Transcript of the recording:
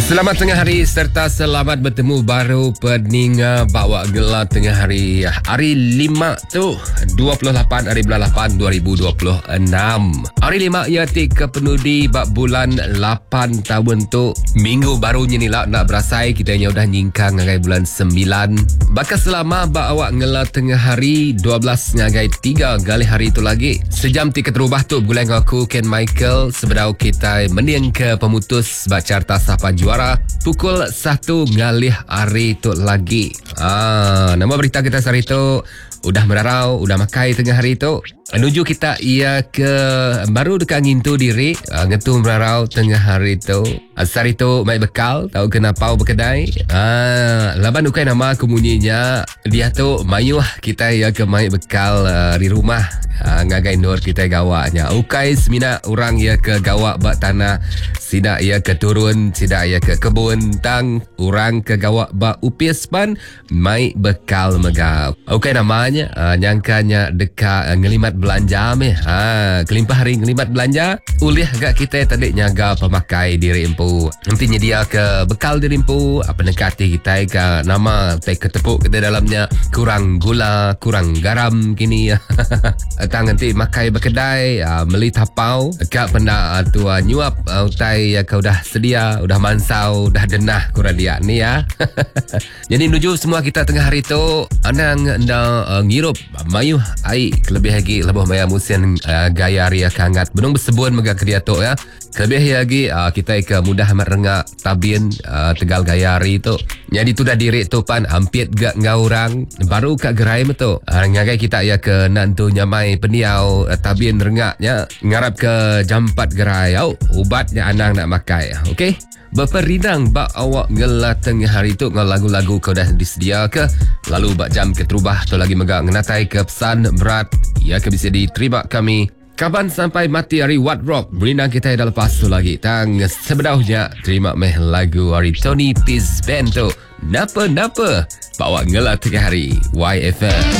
Selamat tengah hari serta selamat bertemu baru peninga bawa gelar tengah hari 5 tu 28 hari bulan 8 2026. Hari 5 ia ke penudi bak bulan 8 tahun tu. Minggu barunya ni lah nak berasai kita nya dah nyingkang ngagai bulan 9. Bakal selama bak awak gelar tengah hari 12 ngagai 3 gali hari tu lagi. Sejam ti keterubah tu bulan aku Ken Michael sebedau kita mending ke pemutus bak carta sapa juara pukul 1 ngalih hari tu lagi. Nama berita kita hari tu udah merarau, udah makai tengah hari tu. Menuju kita ia ke baru dekat ngintu diri ngetu merarau tengah hari tu. Asar itu mai bekal tahu kenapa berkedai. Laban ukai nama kemunyinya dia tu mayuh kita ia ke mai bekal di rumah. Ngagai nur kita gawaknya. Ukai semina orang ia ke gawak bak tanah. Sida ia ke turun, sida ia ke kebun tang. Orang ke gawak bak upis pan mai bekal megap. Ukai namanya nyangkanya dekat ngelimat belanja meh. Kelimpah hari ngelimat belanja ulih agak kita tadi nyaga pemakai diri empu. Nanti nyedia ke bekal diri empu apa nekati kita ke nama tai ketepuk kita dalamnya kurang gula, kurang garam kini. Tang nanti makai berkedai meli tapau kak pernah tua nyuap utai kau dah sedia, udah mansau, dah denah kurang dia ni ya. Jadi nuju semua kita tengah hari tu anang ngirup mayuh ai lebih lagi lebih maya musim gaya ria kangat benung bersebun mega kedia tu ya. Lebih lagi kita ke mudah amat rengak tabin tegal gaya hari tu. Jadi tu dah diri tu pan hampir gak ngau orang baru kak gerai tu. Ngagai kita ya ke nantu nyamai peniau tabin rengaknya ngarap ke jam 4 gerai. Ubatnya anang nak makai. Okey. Berperinang bak awak ngelah tengah hari tu ngau lagu-lagu kau dah disedia ke lalu bak jam keterubah tu lagi megak ngenatai ke pesan berat ya ke bisa diterima kami kapan sampai mati hari What Rock berinang kita dah lepas tu lagi tang sebedaunya terima meh lagu hari Tony Peace Band tu napa bak awak ngelah tengah hari YFM.